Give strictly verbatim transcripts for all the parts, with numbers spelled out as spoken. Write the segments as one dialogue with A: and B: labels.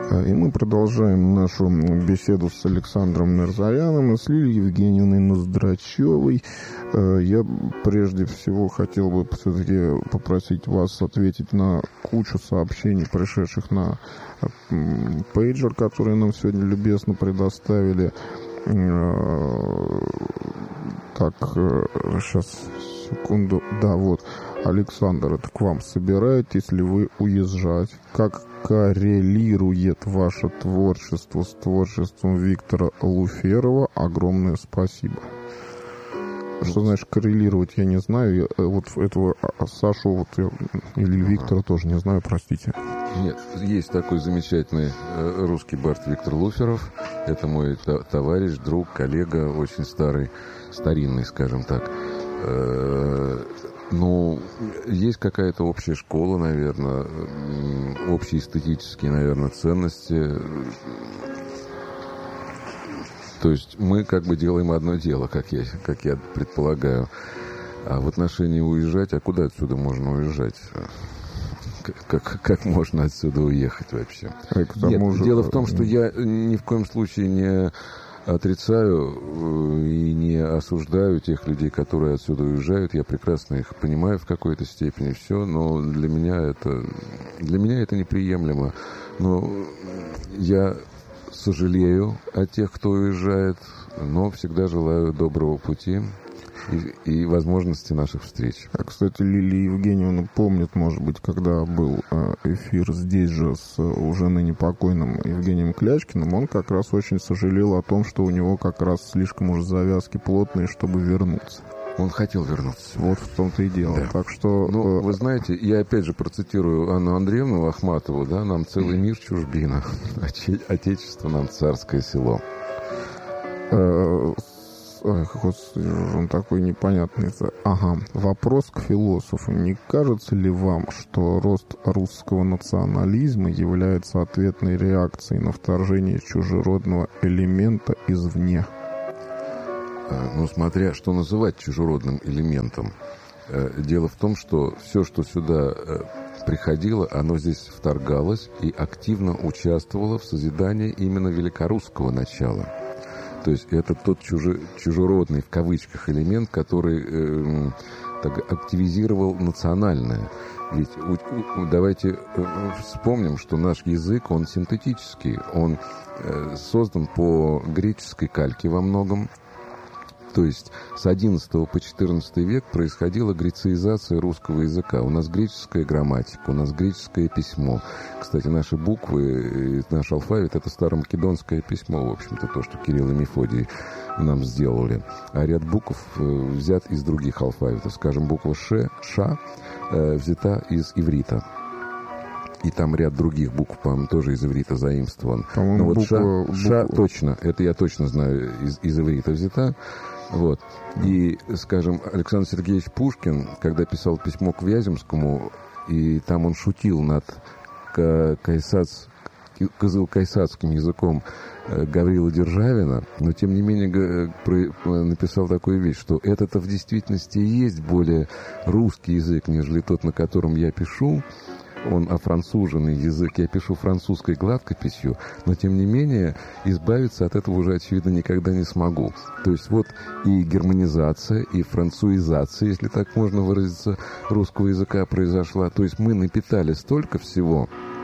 A: И мы продолжаем нашу беседу с Александром Мирзояном и с Лилией Евгеньевной Ноздрачевой. Я прежде всего хотел бы все-таки попросить вас ответить на кучу сообщений, пришедших на пейджер, который нам сегодня любезно предоставили. Так, сейчас, секунду. Да, вот. Александр, это к вам. Собираетесь ли вы уезжать? Как коррелирует ваше творчество с творчеством Виктора Луферова? Огромное спасибо. Что значит коррелировать, я не знаю. Я, вот этого Сашу вот, я, или Виктора тоже не знаю, простите.
B: Нет, есть такой замечательный русский бард Виктор Луферов. Это мой товарищ, друг, коллега, очень старый, старинный, скажем так. Ну, есть какая-то общая школа, наверное, общие эстетические, наверное, ценности. То есть мы как бы делаем одно дело, как я, как я предполагаю. А в отношении уезжать, а куда отсюда можно уезжать? Как, как можно отсюда уехать вообще? Нет, же... дело в том, что я ни в коем случае не отрицаю и не осуждаю тех людей, которые отсюда уезжают. Я прекрасно их понимаю в какой-то степени, все, но для меня это, для меня это неприемлемо. Но я сожалею о тех, кто уезжает, но всегда желаю доброго пути и, и возможности наших встреч.
A: А, кстати, Лилия Евгеньевна помнит, может быть, когда был эфир здесь же с уже ныне покойным Евгением Клячкиным, он как раз очень сожалел о том, что у него как раз слишком уж завязки плотные, чтобы вернуться.
B: Он хотел вернуться.
A: Вот в том-то и дело.
B: Да.
A: Так что...
B: Ну, вы знаете, я опять же процитирую Анну Андреевну Ахматову, да, нам целый мир чужбина, отечество нам царское село.
A: Ой, господи, он такой непонятный. Ага. Вопрос к философу. Не кажется ли вам, что рост русского национализма является ответной реакцией на вторжение чужеродного элемента извне?
B: Ну, смотря что называть чужеродным элементом. Дело в том, что все, что сюда приходило, оно здесь вторгалось и активно участвовало в созидании именно великорусского начала. То есть это тот чужи, чужеродный, в кавычках, элемент, который э, так, активизировал национальное. Ведь у, у, давайте э, вспомним, что наш язык, он синтетический, он э, создан по греческой кальке во многом. То есть с одиннадцатого по четырнадцатый век происходила грецизация русского языка. У нас греческая грамматика, у нас греческое письмо. Кстати, наши буквы, наш алфавит — это старомакедонское письмо, в общем-то, то, что Кирилл и Мефодий нам сделали. А ряд букв взят из других алфавитов. Скажем, буква «Ш», «Ша» взята из иврита. И там ряд других букв, по-моему, тоже из иврита заимствован. Но вот буква, «ша», «ша» точно, это я точно знаю, из, из иврита взята. Вот. И, скажем, Александр Сергеевич Пушкин, когда писал письмо к Вяземскому, и там он шутил над кайсац, кызыл-кайсацким языком Гаврила Державина, но, тем не менее, написал такую вещь, что это-то в действительности и есть более русский язык, нежели тот, на котором я пишу. Он офранцуженный язык, я пишу французской гладкописью, но, тем не менее, избавиться от этого уже, очевидно, никогда не смогу. То есть вот и германизация, и француизация, если так можно выразиться, русского языка произошла. То есть мы напитали столько всего,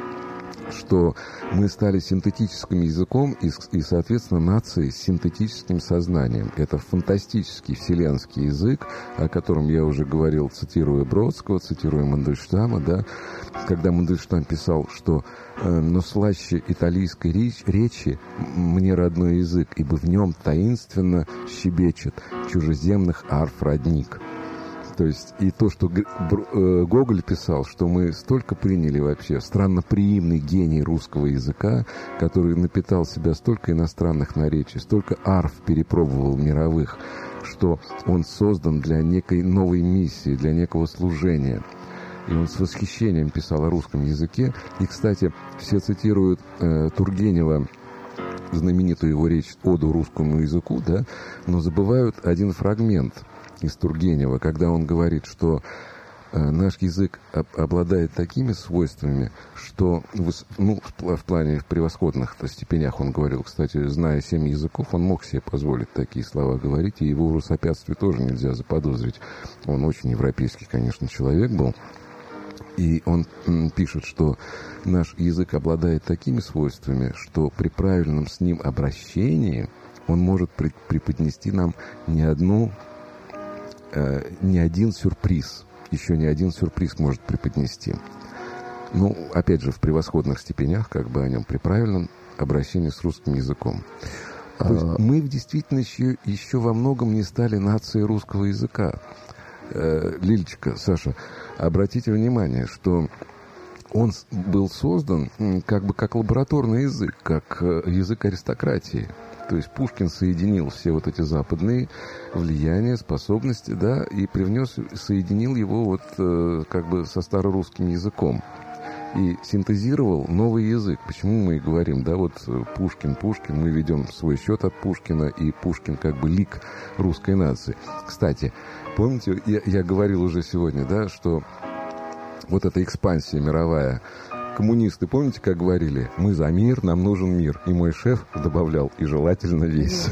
B: что мы стали синтетическим языком и, и, соответственно, нацией с синтетическим сознанием. Это фантастический вселенский язык, о котором я уже говорил, цитируя Бродского, цитируя Мандельштама, да, когда Мандельштам писал, что э, «но слаще италийской речь, речи мне родной язык, ибо в нем таинственно щебечет чужеземных арф родник». То есть и то, что Гоголь писал, что мы столько приняли вообще странноприимный гений русского языка, который напитал себя столько иностранных наречий, столько арф перепробовал мировых, что он создан для некой новой миссии, для некого служения. И он с восхищением писал о русском языке. И, кстати, все цитируют э, Тургенева, знаменитую его речь «Оду русскому языку», да, но забывают один фрагмент из Тургенева, когда он говорит, что Наш язык обладает такими свойствами, что ну, в плане в превосходных степенях, он говорил, кстати, зная семь языков, он мог себе позволить такие слова говорить, и его в русопятстве тоже нельзя заподозрить. Он очень европейский, конечно, человек был. И он пишет, что наш язык обладает такими свойствами, что при правильном с ним обращении он может преподнести нам не одну, э, не один сюрприз. Еще не один сюрприз может преподнести. Ну, опять же, в превосходных степенях, как бы о нем при правильном обращении с русским языком. То есть мы действительно еще, еще во многом не стали нацией русского языка. Лилечка, Саша, обратите внимание, что он был создан как бы как лабораторный язык, как язык аристократии. То есть Пушкин соединил все вот эти западные влияния, способности, да, и привнес, соединил его вот как бы со старорусским языком. И синтезировал новый язык. Почему мы и говорим, да, вот Пушкин, Пушкин, мы ведем свой счет от Пушкина, и Пушкин как бы лик русской нации. Кстати, помните, я, я говорил уже сегодня, да, что вот эта экспансия мировая, коммунисты, помните, как говорили, мы за мир, нам нужен мир. И мой шеф добавлял, и желательно весь.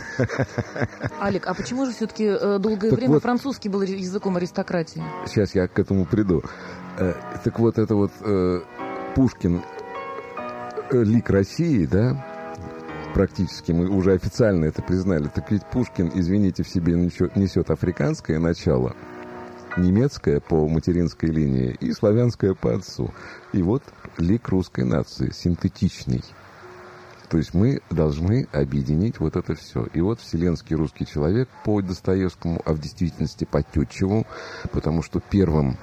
C: Алик, а почему же все-таки долгое так время вот, французский был языком аристократии?
B: Сейчас я к этому приду. Так вот, это вот э, Пушкин, э, лик России, да, практически мы уже официально это признали. Так ведь Пушкин, извините, в себе несет, несет африканское начало, немецкое по материнской линии и славянское по отцу. И вот лик русской нации, синтетичный. То есть мы должны объединить вот это все. И вот вселенский русский человек по Достоевскому, а в действительности по Тютчеву, потому что первым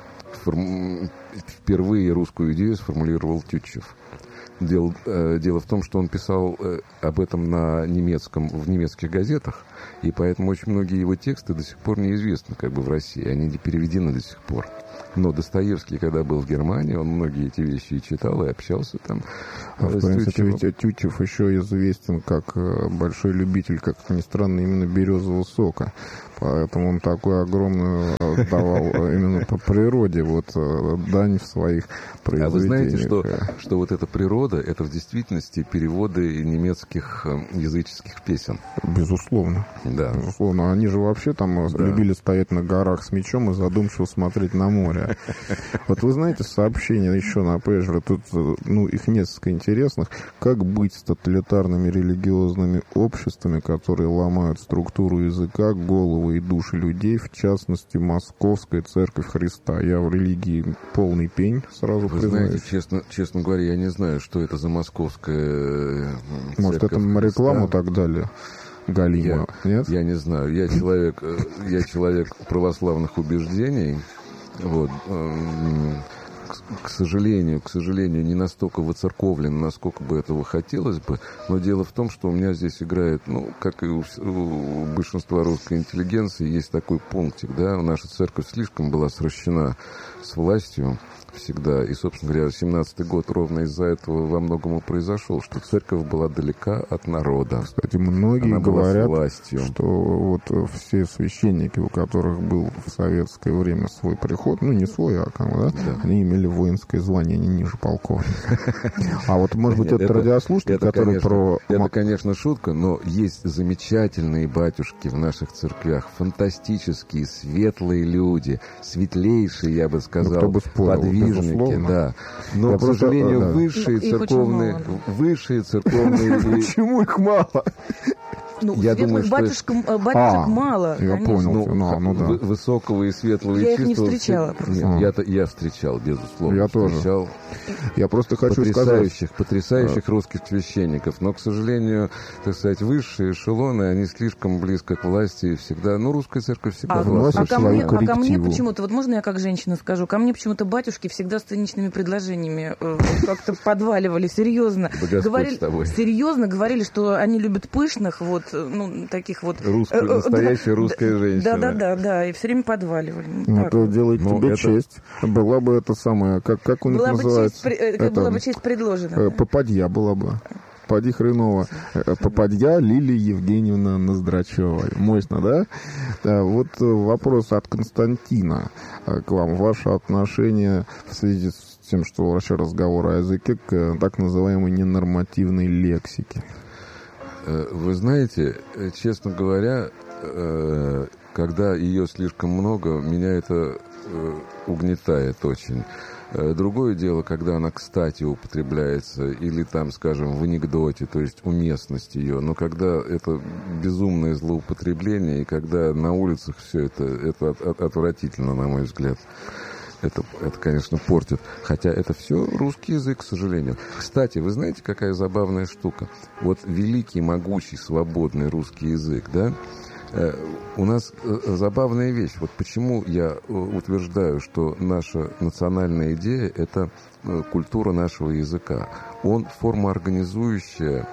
B: впервые русскую идею сформулировал Тютчев. Дело, э, дело в том, что он писал э, об этом на немецком, в немецких газетах, и поэтому очень многие его тексты до сих пор неизвестны как бы в России, они не переведены до сих пор. Но Достоевский, когда был в Германии, он многие эти вещи и читал, и общался там.
A: А в принципе, ведь Тютчев еще известен как большой любитель, как ни странно, именно березового сока. Поэтому он такой огромный давал именно по природе вот дань в своих произведениях.
B: А вы знаете, что, что вот эта природа, это в действительности переводы немецких языческих песен?
A: Безусловно.
B: Да.
A: Безусловно. Они же вообще там да. любили стоять на горах с мечом и задумчиво смотреть на море. Вот вы знаете, сообщения еще на пейджере, тут ну, их несколько интересных. Как быть с тоталитарными религиозными обществами, которые ломают структуру языка, голову и души людей, в частности, Московская Церковь Христа. Я в религии полный пень, сразу
B: Вы
A: признаюсь.
B: знаете, честно, честно говоря, я не знаю, что это за Московская Церковь
A: Может, это
B: Христа.
A: Рекламу так дали? Галима,
B: я,
A: нет?
B: Я не знаю. Я человек, я человек православных убеждений. Вот. К сожалению, к сожалению, не настолько воцерковлен, насколько бы этого хотелось бы. Но дело в том, что у меня здесь играет, ну, как и у, у большинства русской интеллигенции, есть такой пунктик, да, наша церковь слишком была сращена с властью всегда. И, собственно говоря, семнадцатый год ровно из-за этого во многом и произошел, что церковь была далека от народа.
A: Кстати, многие Она говорят, что вот все священники, у которых был в советское время свой приход, ну, не свой, а как, да, да. они имели воинское звание, они ниже полковника. А вот, может быть, это радиослушатель, который про...
B: Это, конечно, шутка, но есть замечательные батюшки в наших церквях, фантастические, светлые люди, светлейшие, я бы сказал, подвижные. Да. Но, я к сожалению, просто, да. высшие их церковные... Высшие церковные...
A: Почему их мало?
C: Ну, я думаю, батюшек, что... батюшек а, мало.
A: Я конечно. понял.
B: Ну,
A: ну, ну, да.
B: Высокого и светлого
C: я
B: и
C: чистого. Я их не встречала.
B: Нет, а. я, я встречал, безусловно.
A: Я
B: встречал.
A: тоже. Я просто хочу
B: потрясающих,
A: сказать...
B: Потрясающих а. русских священников. Но, к сожалению, так сказать, высшие эшелоны, они слишком близко к власти. И всегда... Ну, русская церковь всегда...
C: А, а, ко, мне, а ко мне почему-то... Вот можно я как женщина скажу? Ко мне почему-то батюшки всегда с циничными предложениями э, как-то подваливали. Серьезно.
B: Говорили,
C: серьезно говорили, что они любят пышных, вот, ну, таких вот...
B: Русская, настоящая русская женщина.
C: Да-да-да, да, и все время подваливали.
A: Ну, это делает ну, тебе это... честь. Была бы это самая... Как, как у них
C: была
A: называется?
C: Бы честь, это... Была бы честь предложена.
A: Попадья была бы. поди хреново. Попадья Лилия Евгеньевна Ноздрачева. Мощно, да? Да? Вот вопрос от Константина к вам. Ваше отношение в связи с тем, что вообще разговор о языке, к так называемой ненормативной лексике.
B: Вы знаете, честно говоря, когда ее слишком много, меня это угнетает очень. Другое дело, когда она, кстати, употребляется, или там, скажем, в анекдоте, то есть уместность ее, но когда это безумное злоупотребление, и когда на улицах все это, это от, от, отвратительно, на мой взгляд. Это, это, конечно, портит. Хотя это все русский язык, к сожалению. Кстати, вы знаете, какая забавная штука? Вот великий, могучий, свободный русский язык, да? Э, у нас э, забавная вещь. Вот почему я э, утверждаю, что наша национальная идея – это э, культура нашего языка. Он формоорганизующая.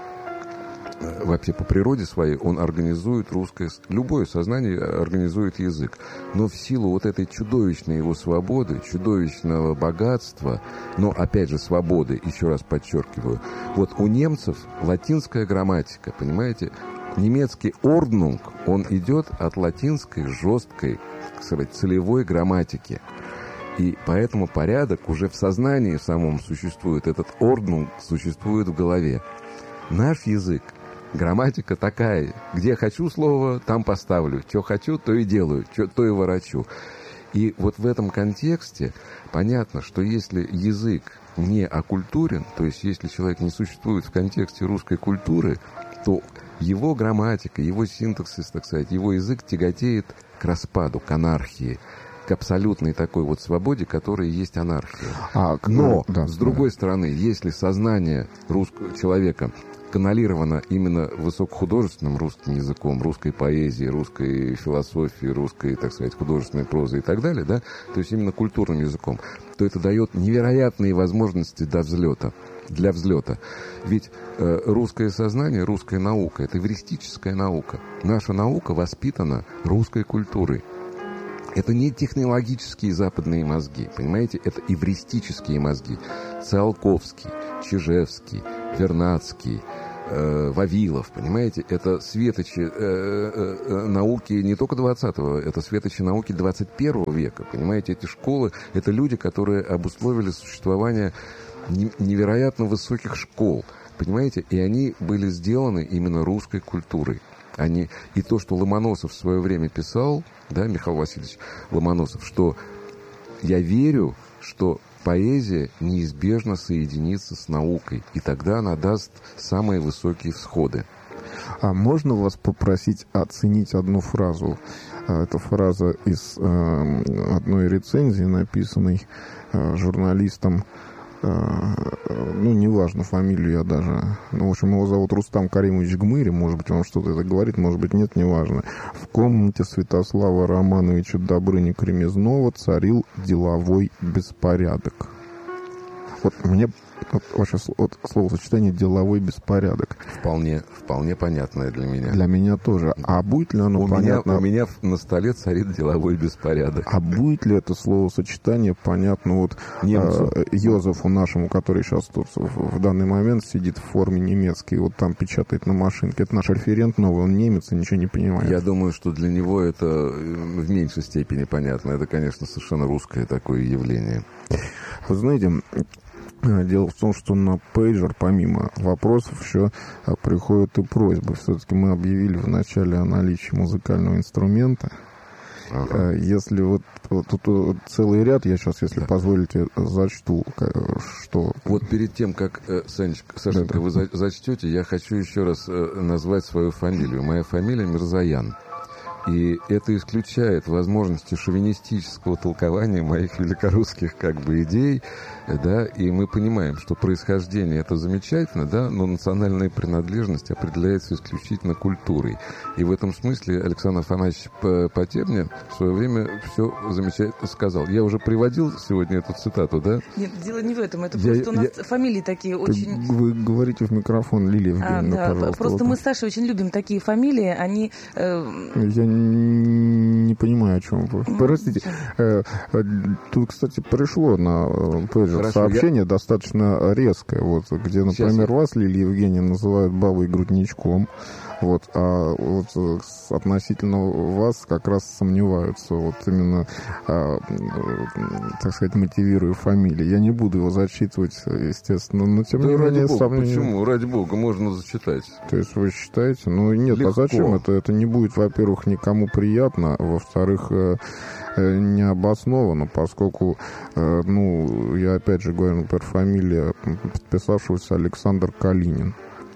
B: Вообще по природе своей он организует русское... Любое сознание организует язык. Но в силу вот этой чудовищной его свободы, чудовищного богатства, но, опять же, свободы, еще раз подчеркиваю, вот у немцев латинская грамматика, понимаете? Немецкий «Ordnung», он идет от латинской жесткой, так сказать, целевой грамматики. И поэтому порядок уже в сознании самом существует. Этот «Ordnung» существует в голове. Наш язык, грамматика такая, где хочу слово, там поставлю, что хочу, то и делаю, что, то и ворочу. И вот в этом контексте понятно, что если язык не оккультурен, то есть если человек не существует в контексте русской культуры, то его грамматика, его синтаксис, так сказать, его язык тяготеет к распаду, к анархии, к абсолютной такой вот свободе, которая есть анархия. А, Но, да, с другой да. стороны, если сознание русского человека каналировано именно высокохудожественным русским языком, русской поэзией, русской философией, русской, так сказать, художественной прозой и так далее, да, то есть именно культурным языком, то это дает невероятные возможности для взлета. Для взлета. Ведь э, русское сознание, русская наука – это эвристическая наука. Наша наука воспитана русской культурой. Это не технологические западные мозги, понимаете? Это эвристические мозги. Циолковский, Чижевский, Вернадский, э, Вавилов, понимаете? Это светочи э, э, э, науки не только двадцатого, это светочи науки двадцать первого века, понимаете? Эти школы, это люди, которые обусловили существование невероятно высоких школ, понимаете? И они были сделаны именно русской культурой. Они, и то, что Ломоносов в свое время писал, да, Михаил Васильевич Ломоносов, что я верю, что поэзия неизбежно соединится с наукой, и тогда она даст самые высокие всходы.
A: А можно вас попросить оценить одну фразу? Это фраза из э, одной рецензии, написанной э, журналистом, ну, неважно, фамилию я даже... Ну, в общем, его зовут Рустам Каримович Гмыри, может быть, он что-то это говорит, может быть, нет, неважно. В комнате Святослава Романовича Добрыни-Кремезнова царил деловой беспорядок. Вот мне вот, вообще вот, словосочетание «деловой беспорядок».
B: Вполне, вполне понятное для меня.
A: Для меня тоже. А будет ли оно
B: у
A: понятно?
B: Меня, у меня на столе царит деловой беспорядок.
A: А будет ли это словосочетание понятно вот немцу, э, Йозефу нашему, который сейчас тут в, в данный момент сидит в форме немецкой, вот там печатает на машинке? Это наш референт новый, он немец и ничего не понимает.
B: Я думаю, что для него это в меньшей степени понятно. Это, конечно, совершенно русское такое явление.
A: Вы знаете... Дело в том, что на пейджер, помимо вопросов, еще приходят и просьбы. Все-таки мы объявили в начале о наличии музыкального инструмента. Ага. Если вот, вот тут вот целый ряд, я сейчас, если да. позволите, зачту, что...
B: Вот перед тем, как, Санечка, Сашенька, да, да. вы зачтете, я хочу еще раз назвать свою фамилию. Моя фамилия Мирзоян. И это исключает возможности шовинистического толкования моих великорусских как бы идей, да, и мы понимаем, что происхождение это замечательно, да, но национальная принадлежность определяется исключительно культурой. И в этом смысле Александр Афанасьевич Потебня в свое время все замечательно сказал. Я уже приводил сегодня эту цитату, да?
C: Нет, дело не в этом, это я, просто у нас я... фамилии такие очень...
A: Вы говорите в микрофон, Лилия Евгеньевна,
C: а, да,
A: пожалуйста.
C: Просто
A: вот.
C: мы с Сашей очень любим такие фамилии, они... Э...
A: Я не понимаю, о чем вы. Простите. Тут, кстати, пришло на пейджер сообщение я... достаточно резкое, вот, где, например, Сейчас. вас, Лилия Евгения, называют бабой-грудничком. Вот, а вот относительно вас как раз сомневаются, вот именно, а, так сказать, мотивируя фамилии. Я не буду его зачитывать, естественно, но тем
B: да
A: не менее...
B: Ради бога,
A: сомнения...
B: Почему? Ради бога, можно зачитать.
A: То есть вы считаете? Ну нет, Легко. А зачем это? Это не будет, во-первых, никому приятно, во-вторых, не обосновано, поскольку, ну, я опять же говорю, например, фамилия подписавшегося Александр Калинин.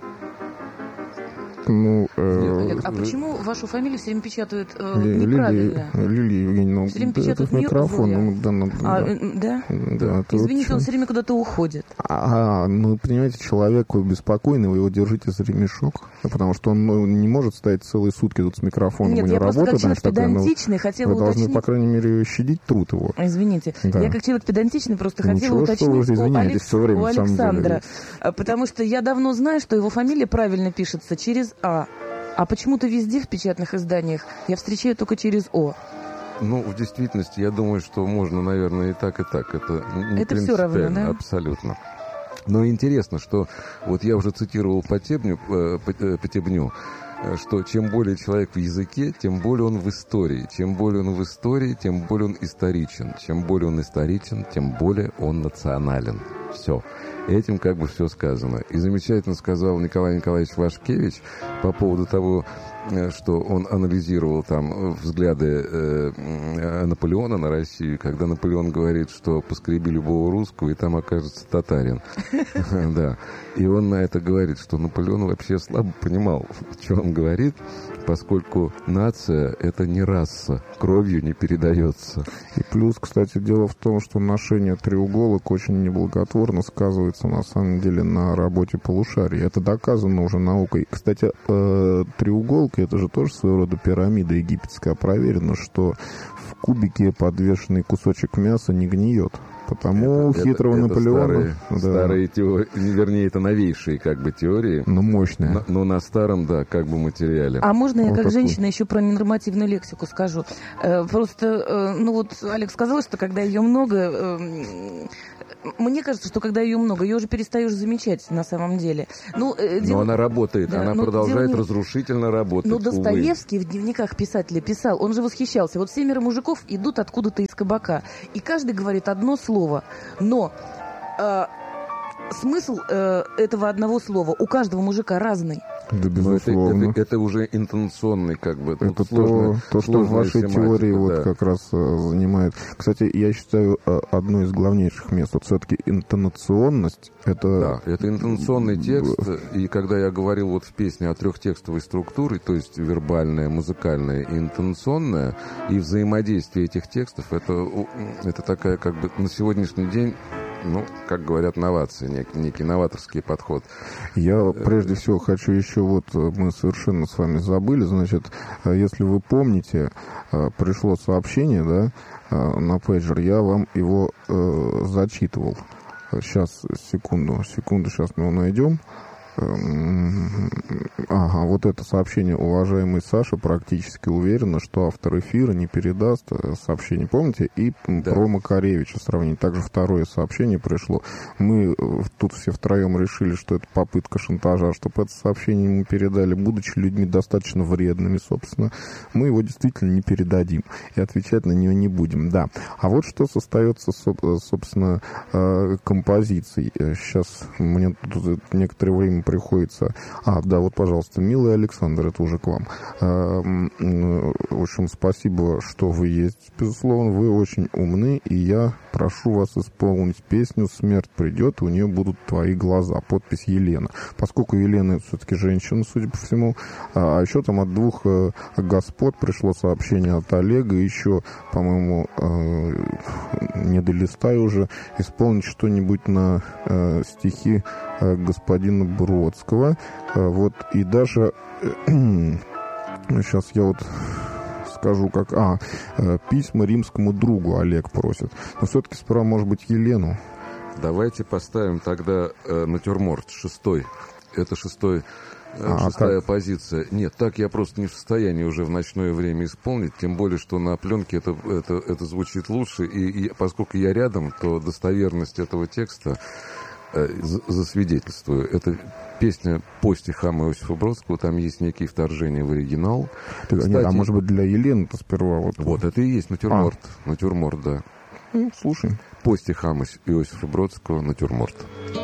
A: Ну, э,
C: Олег, а почему вашу фамилию все время печатают э, неправильно?
A: Лилия Евгеньевна,
C: все время печатают
A: микрофон. Ну, да, ну,
C: а,
A: да.
C: да? да Извините, вот, он все время куда-то уходит.
A: А, ну, понимаете, человек беспокойный, вы его держите за ремешок, потому что он ну, не может стоять целые сутки тут с микрофоном.
C: Нет,
A: у него
C: я
A: работа,
C: просто как человек
A: такая,
C: педантичный
A: ну,
C: хотела
A: вы
C: уточнить...
A: должны, по крайней мере, щадить труд его.
C: Извините, да. я как человек педантичный просто хотела
A: Ничего,
C: уточнить
A: что вы
C: у, Алекс...
A: все время,
C: у Александра, потому что я давно знаю, что его фамилия правильно пишется через «А». А почему-то везде в печатных изданиях я встречаю только через «О».
B: Ну, в действительности, я думаю, что можно, наверное, и так, и так. Это не
C: Это все равно, да?
B: Абсолютно. Но интересно, что вот я уже цитировал Потебню, Потебню, что чем более человек в языке, тем более он в истории. Чем более он в истории, тем более он историчен. Чем более он историчен, тем более он национален. Все. Этим как бы все сказано. И замечательно сказал Николай Николаевич Вашкевич по поводу того, что он анализировал там взгляды э, Наполеона на Россию, когда Наполеон говорит, что поскреби любого русского, и там окажется татарин. Да. И он на это говорит, что Наполеон вообще слабо понимал, что он говорит, поскольку нация — это не раса, кровью не передается.
A: И плюс, кстати, дело в том, что ношение треуголок очень неблаготворно сказывается, на самом деле, на работе полушарий. Это доказано уже наукой. Кстати, э, треуголка — это же тоже своего рода пирамида египетская. Проверено, что в кубике подвешенный кусочек мяса не гниет. Потому это, хитрого это, Наполеона...
B: Старые, да. старые теории, вернее, это новейшие как бы теории.
A: Но мощные.
B: Но, но на старом, да, как бы материале.
C: А можно я вот как такой. женщина еще про ненормативную лексику скажу? Э, просто, э, ну вот Алекс сказал, что когда ее много... Э, мне кажется, что когда ее много, ее уже перестаешь замечать на самом деле. Ну, э, дел...
B: Но она работает, да, она продолжает дело... разрушительно работать.
C: Ну, Достоевский увы. в дневниках писателя писал, он же восхищался. Вот семеро мужиков идут откуда-то из кабака, и каждый говорит одно слово, но э, смысл э, этого одного слова у каждого мужика разный.
A: Да, безусловно.
B: Это, это, это уже интонационный, как бы.
A: Это то, то, что в вашей теории да. вот как раз uh, занимает. Кстати, я считаю, uh, одно из главнейших мест. Вот все-таки интонационность — это...
B: Да, это интонационный текст. И когда я говорил вот в песне о трехтекстовой структуре, то есть вербальная, музыкальная и интонационная, и взаимодействие этих текстов, это, это такая как бы на сегодняшний день... Ну, как говорят, новации, некий, некий новаторский подход.
A: Я прежде всего хочу еще, вот мы совершенно с вами забыли, значит, если вы помните, пришло сообщение, да, на пейджер, я вам его э, зачитывал. Сейчас, секунду, секунду, сейчас мы его найдем. Ага, вот это сообщение, уважаемый Саша, практически уверена, что автор эфира не передаст сообщение, помните? И да. про Макаревича сравнение. Также второе сообщение пришло. Мы тут все втроем решили, что это попытка шантажа, чтобы это сообщение ему передали, будучи людьми достаточно вредными, собственно. Мы его действительно не передадим и отвечать на нее не будем, да. А вот что остается, собственно, композицией. Сейчас мне тут некоторое время приходится... А, да, вот, пожалуйста, милый Александр, это уже к вам. В общем, спасибо, что вы есть. Безусловно, вы очень умны, и я прошу вас исполнить песню «Смерть придет, и у нее будут твои глаза». Подпись Елена. Поскольку Елена все-таки женщина, судя по всему. А еще там от двух господ пришло сообщение от Олега. Еще, по-моему, не долистаю уже, исполнить что-нибудь на стихи господина Бродского. Вот, и даже сейчас я вот скажу, как... А, письма римскому другу Олег просит. Но все-таки сперва, может быть, Елену.
B: Давайте поставим тогда э, натюрморт шестой. Это шестой
A: А,
B: Шестая
A: так.
B: позиция. Нет, так я просто не в состоянии уже в ночное время исполнить, тем более, что на пленке это, это, это звучит лучше, и, и поскольку я рядом, то достоверность этого текста э, засвидетельствую. Это песня по стихам Иосифа Бродского, там есть некие вторжения в оригинал.
A: Так,
B: Кстати,
A: нет, а может быть для Елены-то сперва? Вот,
B: вот это и есть натюрморт. А. Натюрморт, да.
A: Ну, слушай.
B: По стихам Иосифа Бродского натюрморт.